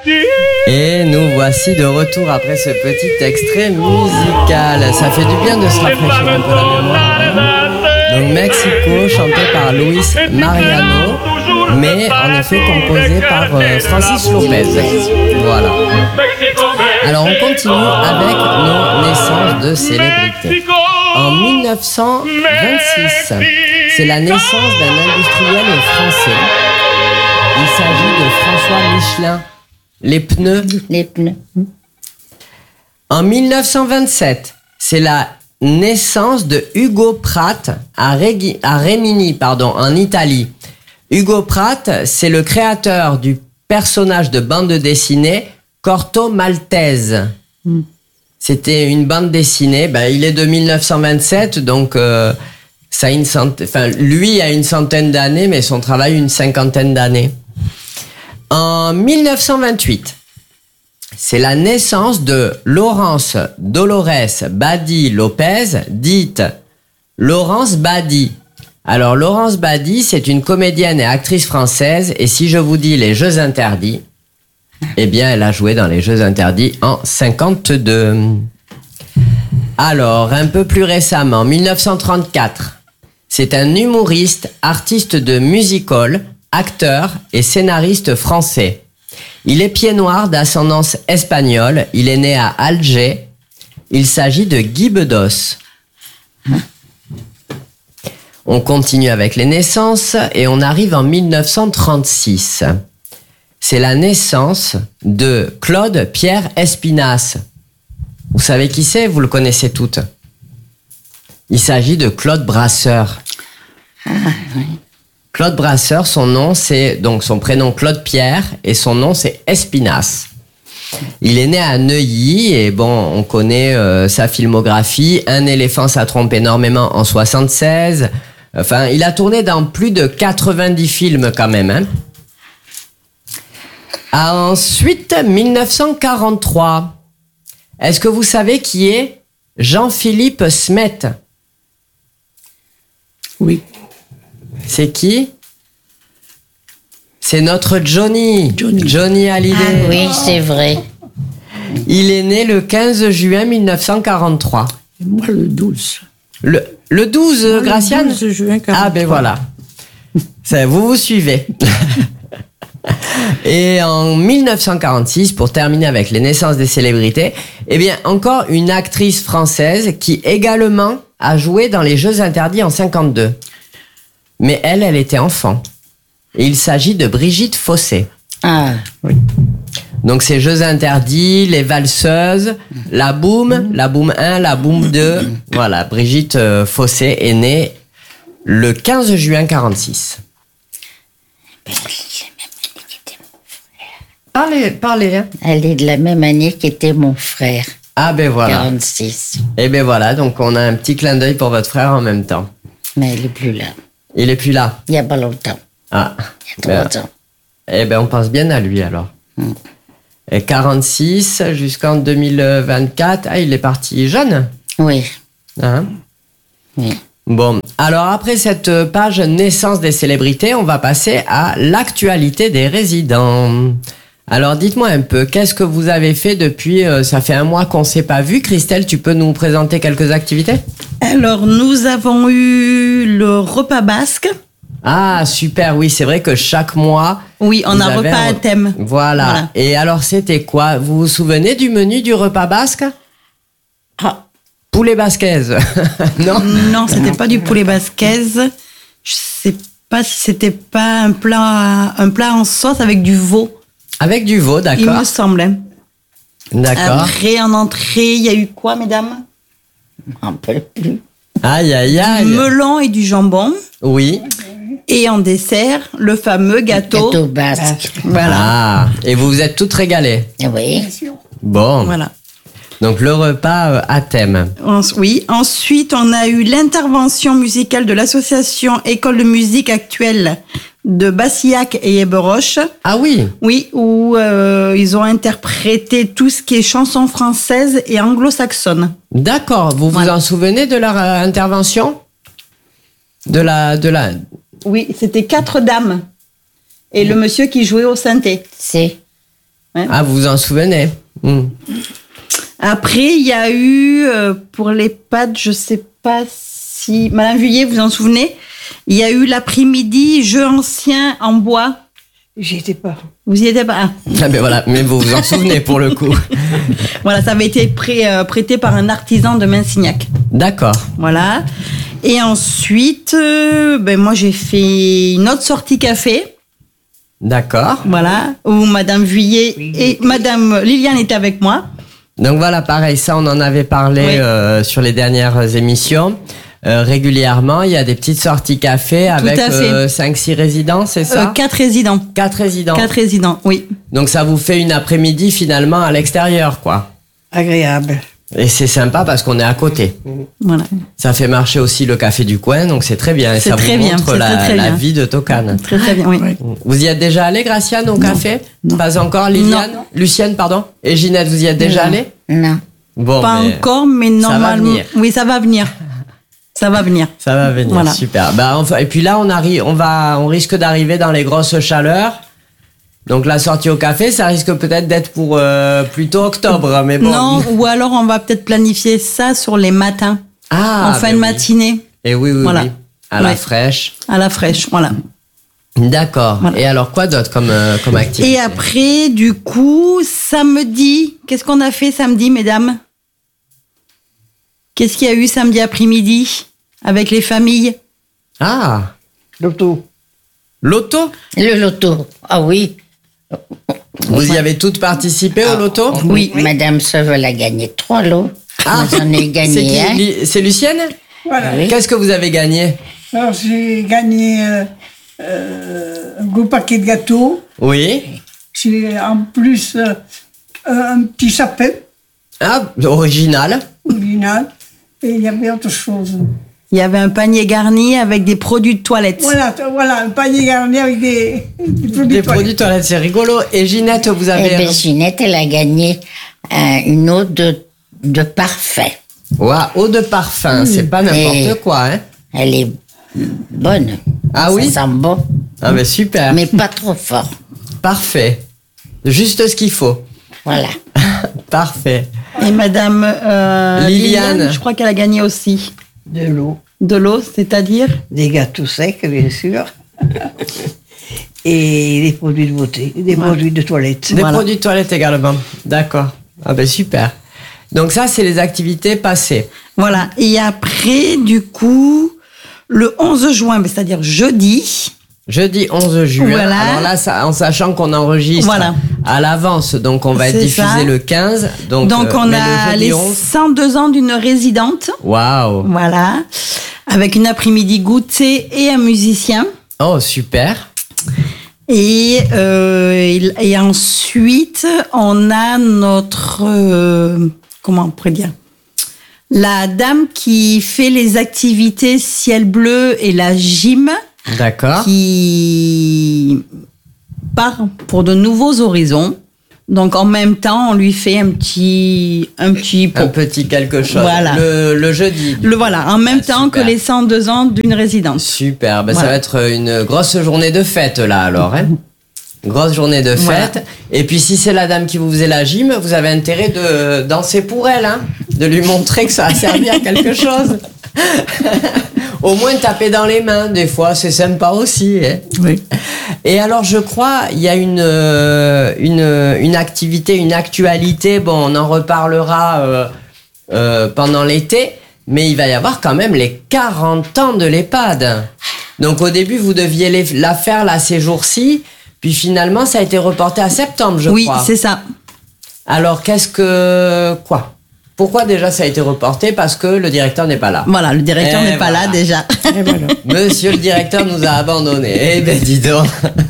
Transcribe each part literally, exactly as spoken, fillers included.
Et nous voici de retour après ce petit extrait musical. Ça fait du bien de se rafraîchir un peu la mémoire. Hein. Donc Mexico, chanté par Luis Mariano, mais en effet composé par euh, Francis Lopez. Voilà. Alors on continue avec nos naissances de célébrités. En mille neuf cent vingt-six, c'est la naissance d'un industriel français. Il s'agit de François Michelin. Les pneus. Les pneus. En mille neuf cent vingt-sept, c'est la naissance de Ugo Pratt à, Régui, à Rimini, pardon, en Italie. Ugo Pratt, c'est le créateur du personnage de bande dessinée Corto Maltese. Mm. C'était une bande dessinée. Ben, il est de mille neuf cent vingt-sept, donc euh, ça a une centaine, enfin, lui a une centaine d'années, mais son travail une cinquantaine d'années. En mille neuf cent vingt-huit, c'est la naissance de Laurence Dolores Badi Lopez, dite Laurence Badi. Alors, Laurence Badi, c'est une comédienne et actrice française, et si je vous dis les Jeux Interdits, eh bien, elle a joué dans les Jeux Interdits en cinquante-deux. Alors, un peu plus récemment, en mille neuf cent trente-quatre, c'est un humoriste, artiste de music-hall, acteur et scénariste français. Il est pied noir d'ascendance espagnole. Il est né à Alger. Il s'agit de Guy Bedos. On continue avec les naissances et on arrive en mille neuf cent trente-six. C'est la naissance de Claude Pierre Espinasse. Vous savez qui c'est? Vous le connaissez toutes. Il s'agit de Claude Brasseur. Ah, oui. Claude Brasseur, son nom c'est donc son prénom Claude Pierre et son nom c'est Espinasse. Il est né à Neuilly et bon, on connaît euh, sa filmographie. Un éléphant, ça trompe énormément en soixante-seize. Enfin, il a tourné dans plus de quatre-vingt-dix films quand même. Hein. Ensuite, mille neuf cent quarante-trois. Est-ce que vous savez qui est Jean-Philippe Smet? Oui. C'est qui? C'est notre Johnny. Johnny. Johnny Hallyday. Ah oui, c'est vrai. Il est né le quinze juin mille neuf cent quarante-trois. Et moi, le douze. Le, le douze, Moi, Graciane? Le douze juin quarante-trois. Ah ben voilà. Ça, vous vous suivez. Et en mille neuf cent quarante-six, pour terminer avec les naissances des célébrités, eh bien, encore une actrice française qui également a joué dans les Jeux Interdits en cinquante-deux. Mais elle, elle était enfant. Et il s'agit de Brigitte Fossé. Ah, Oui. Donc, ces Jeux Interdits, les valseuses, la Boum, la Boum un, la Boum deux. Voilà, Brigitte euh, Fossé est née le quinze juin quarante-six. Parlez, parlez. Hein. elle est de la même année qu'était mon frère. Ah ben voilà. quarante-six. Et ben voilà, donc on a un petit clin d'œil pour votre frère en même temps. Mais elle est plus là. Il est plus là. Il n'y a pas longtemps. Ah. Il y a trois Ben, ans. eh ben on pense bien à lui alors. Mm. Et quarante-six jusqu'en deux mille vingt-quatre. Ah, il est parti jeune. Oui, Hein? oui. Bon, alors après cette page naissance des célébrités, on va passer à l'actualité des résidents. Alors dites-moi un peu, qu'est-ce que vous avez fait depuis, euh, ça fait un mois qu'on ne s'est pas vu. Christelle, tu peux nous présenter quelques activités? Alors, nous avons eu le repas basque. Ah, super, oui, c'est vrai que chaque mois... Oui, on vous a avez repas un- à thème. Voilà. Voilà. Et alors, c'était quoi? Vous vous souvenez du menu du repas basque? Ah, Poulet basquaise. Non? non, c'était pas du poulet basquaise. Je sais pas si c'était pas un plat, un plat en sauce avec du veau. Avec du veau, Il d'accord. me semblait. D'accord. Après, en entrée, il y a eu quoi, mesdames? Un peu plus. Aïe, aïe, aïe. Du melon et du jambon. Oui. Et en dessert, le fameux gâteau. Gâteau basque. Voilà. Ah, et vous vous êtes toutes régalées. Oui. Bon. Voilà. Donc, le repas euh, à thème. En- Oui. Ensuite, on a eu l'intervention musicale de l'association École de musique actuelle de Bassillac et Éberoche. Ah oui. Oui, où euh, ils ont interprété tout ce qui est chansons françaises et anglo-saxonnes. D'accord. Vous vous Voilà. en souvenez de leur euh, intervention? De la, de la, Oui, c'était quatre dames. Et le monsieur qui jouait au synthé. C'est. Ouais. Ah, vous vous en souvenez? Hmm. Après, il y a eu, euh, pour les pâtes, je sais pas si... Madame Vuillet, vous vous en souvenez? Il y a eu l'après-midi jeu ancien en bois. J'y étais pas. Vous y étiez pas? Ah. Ah, mais voilà, mais vous vous en souvenez pour le coup. Voilà, ça avait été pré- euh, prêté par un artisan de Minsignac. D'accord. Voilà. Et ensuite, euh, ben moi, j'ai fait une autre sortie café. D'accord. Voilà, où Madame Vuillet et Madame Liliane étaient avec moi. Donc voilà, pareil, ça on en avait parlé Oui. euh, sur les dernières émissions. Euh, régulièrement, il y a des petites sorties café avec à fait. euh, cinq six résidents, c'est Euh, ça? quatre résidents. Quatre résidents. Quatre résidents, oui. Donc ça vous fait une après-midi finalement à l'extérieur, quoi. Agréable. Et c'est sympa parce qu'on est à côté. Voilà. Ça fait marcher aussi le café du coin, donc c'est très bien. Et C'est ça très vous bien, montre c'est la, très, très la bien. vie de Tocane. Très très bien, oui. Oui. Vous y êtes déjà allé, Graciane, au café? Pas encore, Liliane? Non. Lucienne, pardon? Et Ginette, vous y êtes déjà Non. allé? Non. Bon, Pas mais encore, mais ça va normalement. venir. Oui, ça va venir. Ça va venir. Ça va venir, Voilà. super. Bah, enfin, et puis là, on, arrive, on, va, on risque d'arriver dans les grosses chaleurs. Donc la sortie au café, ça risque peut-être d'être pour euh, plutôt octobre, mais bon. Non, ou alors on va peut-être planifier ça sur les matins, Ah, en fin ben de oui. matinée, Et oui, oui, Voilà. oui. À la Ouais. fraîche. à la fraîche. Voilà. D'accord. Voilà. Et alors, quoi d'autre comme, euh, comme activité? Et après, du coup, samedi, qu'est-ce qu'on a fait samedi, mesdames? Qu'est-ce qu'il y a eu samedi après-midi avec les familles? Ah, L'auto. loto? Le loto. Ah oui. Vous y avez toutes participé au loto? Oui. Madame Sauvel a gagné trois lots. Ah, Moi, j'en ai c'est gagné qui? un. Li- C'est Lucienne? Voilà. Oui. Qu'est-ce que vous avez gagné? Alors, j'ai gagné euh, euh, un gros paquet de gâteaux. Oui. J'ai en plus euh, un petit sapin Ah, original. original. Et il y avait autre chose. Il y avait un panier garni avec des produits de toilette. Voilà, t- voilà un panier garni avec des, des produits Des de produits toilettes, c'est rigolo. Et Ginette, vous Eh avez... bien, Ginette, elle a gagné euh, une eau de, de parfait. Ouah, eau de parfum, c'est pas n'importe Et- quoi, hein. Elle est bonne. Ah oui? Ça sent bon, Ah ben super, mais pas trop fort. parfait. Juste ce qu'il faut. Voilà. Parfait. Et Madame euh, Liliane. je crois qu'elle a gagné aussi de l'eau. de l'eau, c'est-à-dire Des gâteaux secs, bien sûr. Et des produits de beauté, des produits de toilette. Des Voilà. produits de toilette également. D'accord. Ah ben super. Donc ça, c'est les activités passées. Voilà. Et après, du coup, le onze juin, ben, c'est-à-dire jeudi, Jeudi onze juin. Voilà. Alors là, ça, en sachant qu'on enregistre Voilà. à l'avance, donc on va être C'est diffusé ça. le quinze. Donc, donc euh, on mais a le jeudi les onze. cent deux ans d'une résidente, Waouh. voilà, avec une après-midi goûter et un musicien. Oh super. Et, euh, et, et ensuite, on a notre... euh, comment on pourrait dire? La dame qui fait les activités ciel bleu et la gym, D'accord. qui part pour de nouveaux horizons. Donc, en même temps, on lui fait un petit, un petit pot. Un petit quelque chose. Voilà. Le, le jeudi. Le voilà, en même Ah, temps super. que les cent deux ans d'une résidence. Super, ben ça Voilà. va être une grosse journée de fête là alors. Hein, grosse journée de Voilà. fête. Et puis si c'est la dame qui vous faisait la gym, vous avez intérêt de danser pour elle, hein, de lui montrer que ça a servi à quelque chose. Au moins taper dans les mains, des fois, c'est sympa aussi. Hein. Oui. Et alors, je crois, il y a une, euh, une, une activité, une actualité, bon, on en reparlera euh, euh, pendant l'été, mais il va y avoir quand même les quarante ans de l'EHPAD. Donc au début, vous deviez les- la faire là ces jours-ci, puis finalement, ça a été reporté à septembre, je Oui, crois. c'est ça. Alors, qu'est-ce que... Quoi? Pourquoi déjà ça a été reporté? Parce que le directeur n'est pas là. Voilà, le directeur Et n'est pas voilà. là déjà. Monsieur le directeur nous a abandonnés. Eh ben, dis donc.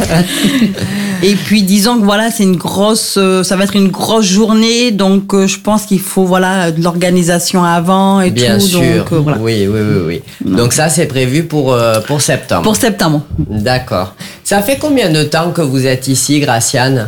Et puis disons que voilà, c'est une grosse, euh, ça va être une grosse journée, donc euh, je pense qu'il faut voilà de l'organisation avant et Bien tout. sûr. Donc, euh, voilà. Oui, oui, oui, oui. Donc ça, c'est prévu pour, euh, pour septembre. Pour septembre. D'accord. Ça fait combien de temps que vous êtes ici, Graciane?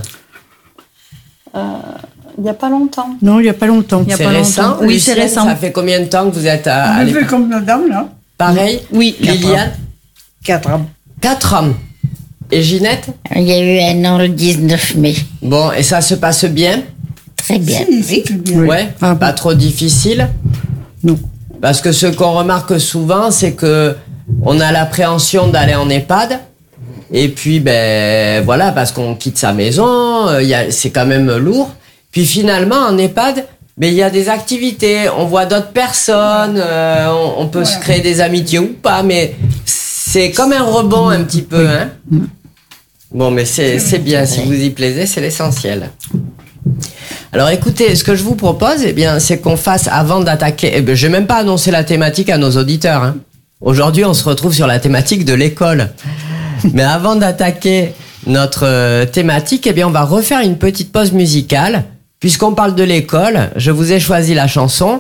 Il n'y a pas longtemps. Non, il n'y a pas longtemps. Il y a C'est pas récent? longtemps. Oui, c'est Lucienne, récent. Ça fait combien de temps que vous êtes à, à Je fais l'EHPAD? comme madame, là. Pareil? Oui, Liliane? Quatre ans. Quatre ans. Et Ginette? Il y a eu un an le dix-neuf mai. Bon, et ça se passe bien? Très bien. Si, c'est tout bien. Ouais, Ah, pas trop difficile? Non. Parce que ce qu'on remarque souvent, c'est que on a l'appréhension d'aller en EHPAD. Et puis, ben voilà, parce qu'on quitte sa maison, euh, y a, c'est quand même lourd. Puis finalement, en EHPAD, ben il y a des activités, on voit d'autres personnes, euh, on, on peut Ouais. se créer des amitiés ou pas, mais c'est comme un rebond un petit peu, hein. Bon, mais c'est c'est bien, si vous y plaisez, c'est l'essentiel. Alors écoutez, ce que je vous propose, eh bien, c'est qu'on fasse avant d'attaquer. Eh bien, je vais même pas annoncer la thématique à nos auditeurs, hein. Aujourd'hui, on se retrouve sur la thématique de l'école. Mais avant d'attaquer notre euh, thématique, eh bien, on va refaire une petite pause musicale. Puisqu'on parle de l'école, je vous ai choisi la chanson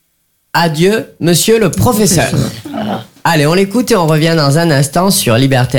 Adieu, monsieur le professeur. Allez, on l'écoute et on revient dans un instant sur Liberté.